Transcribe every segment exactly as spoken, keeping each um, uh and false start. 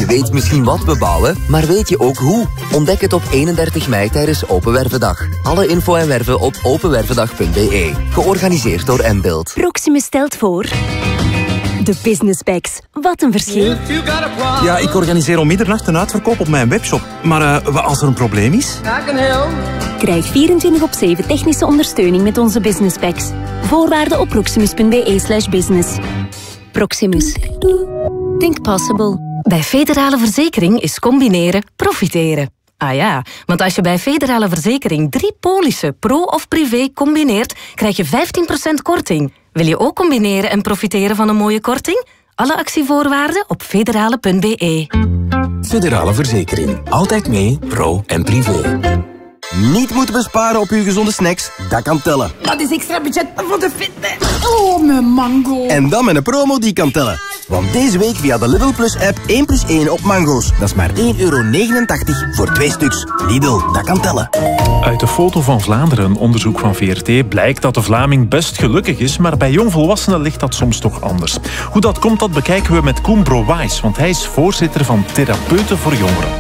weet misschien wat we bouwen, maar weet je ook hoe? Ontdek het op eenendertig mei tijdens Open Wervendag. Alle info en werven op openwervendag punt b e. Georganiseerd door N-Build. Proximus stelt voor... De Business Packs. Wat een verschil. Ja, ik organiseer om middernacht een uitverkoop op mijn webshop. Maar uh, wat als er een probleem is? Krijg vierentwintig op zeven technische ondersteuning met onze Business Packs. Voorwaarden op proximus punt b e slash business. Proximus. Think possible. Bij Federale Verzekering is combineren profiteren. Ah ja, want als je bij Federale Verzekering drie polissen, pro of privé, combineert, krijg je vijftien procent korting. Wil je ook combineren en profiteren van een mooie korting? Alle actievoorwaarden op federale punt b e. Federale Verzekering. Altijd mee, pro en privé. Niet moeten besparen op uw gezonde snacks? Dat kan tellen. Dat is extra budget voor de fitness. Oh, mijn mango. En dan met een promo die kan tellen. Want deze week via de Lidl Plus app één plus één op mango's. Dat is maar één euro negenentachtig voor twee stuks. Lidl, dat kan tellen. Uit de foto van Vlaanderen, een onderzoek van V R T, blijkt dat de Vlaming best gelukkig is, maar bij jongvolwassenen ligt dat soms toch anders. Hoe dat komt, dat bekijken we met Koen Browijs, want hij is voorzitter van Therapeuten voor Jongeren.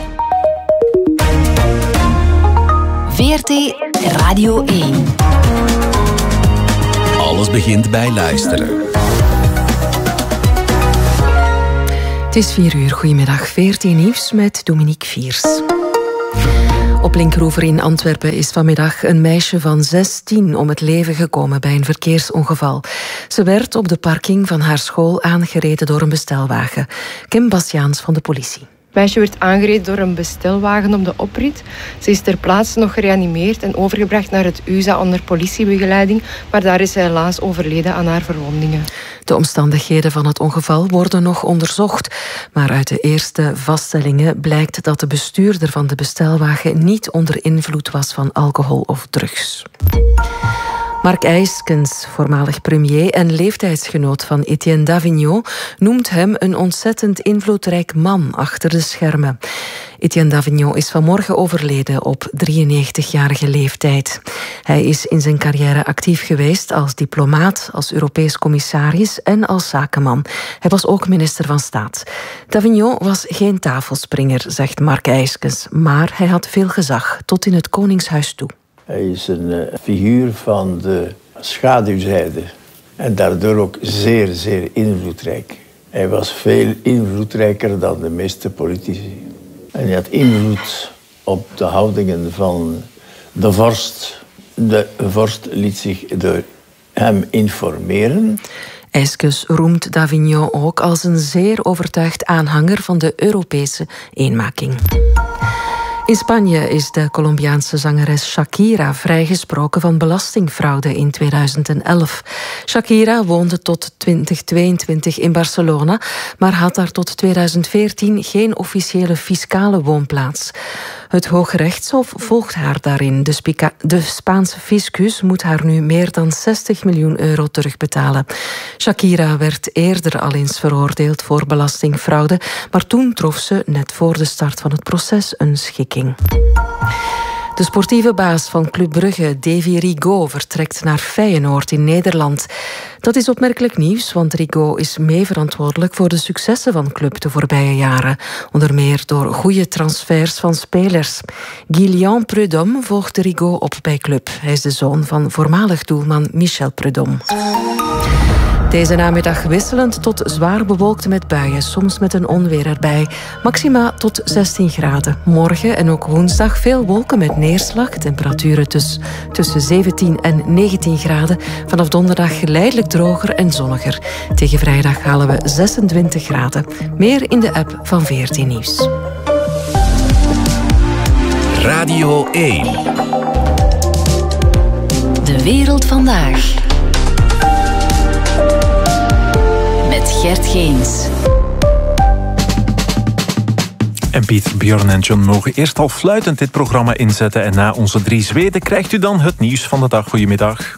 V R T Radio één. Alles begint bij luisteren. Het is vier uur. Goedemiddag. V R T Nieuws met Dominique Viers. Op Linkeroever in Antwerpen is vanmiddag een meisje van zestien om het leven gekomen bij een verkeersongeval. Ze werd op de parking van haar school aangereden door een bestelwagen. Kim Bastiaans van de politie. Het meisje werd aangereden door een bestelwagen op de oprit. Ze is ter plaatse nog gereanimeerd en overgebracht naar het U Z A onder politiebegeleiding, maar daar is ze helaas overleden aan haar verwondingen. De omstandigheden van het ongeval worden nog onderzocht, maar uit de eerste vaststellingen blijkt dat de bestuurder van de bestelwagen niet onder invloed was van alcohol of drugs. Mark Eyskens, voormalig premier en leeftijdsgenoot van Etienne Davignon, noemt hem een ontzettend invloedrijk man achter de schermen. Etienne Davignon is vanmorgen overleden op drieënnegentigjarige leeftijd. Hij is in zijn carrière actief geweest als diplomaat, als Europees commissaris en als zakenman. Hij was ook minister van Staat. Davignon was geen tafelspringer, zegt Mark Eyskens, maar hij had veel gezag, tot in het Koningshuis toe. Hij is een uh, figuur van de schaduwzijde en daardoor ook zeer, zeer invloedrijk. Hij was veel invloedrijker dan de meeste politici. En hij had invloed op de houdingen van de vorst. De vorst liet zich door hem informeren. Eyskens roemt Davignon ook als een zeer overtuigd aanhanger van de Europese eenmaking. In Spanje is de Colombiaanse zangeres Shakira vrijgesproken van belastingfraude in tweeduizend elf. Shakira woonde tot twintig tweeëntwintig in Barcelona, maar had daar tot tweeduizend veertien geen officiële fiscale woonplaats. Het Hooggerechtshof volgt haar daarin. De, Spica- de Spaanse fiscus moet haar nu meer dan zestig miljoen euro terugbetalen. Shakira werd eerder al eens veroordeeld voor belastingfraude, maar toen trof ze net voor de start van het proces een schikking. De sportieve baas van Club Brugge, Davy Rigaud, vertrekt naar Feyenoord in Nederland. Dat is opmerkelijk nieuws, want Rigaud is mee verantwoordelijk voor de successen van Club de voorbije jaren. Onder meer door goede transfers van spelers. Guillaume Prudhomme volgde Rigaud op bij Club. Hij is de zoon van voormalig doelman Michel Prudhomme. Deze namiddag wisselend tot zwaar bewolkt met buien, soms met een onweer erbij. Maxima tot zestien graden. Morgen en ook woensdag veel wolken met neerslag. Temperaturen tussen, tussen zeventien en negentien graden. Vanaf donderdag geleidelijk droger en zonniger. Tegen vrijdag halen we zesentwintig graden. Meer in de app van V R T Nieuws. Radio één. De wereld vandaag. Met Gert Geens. En Piet, Björn en John mogen eerst al fluitend dit programma inzetten. En na onze drie Zweden krijgt u dan het nieuws van de dag. Goedemiddag.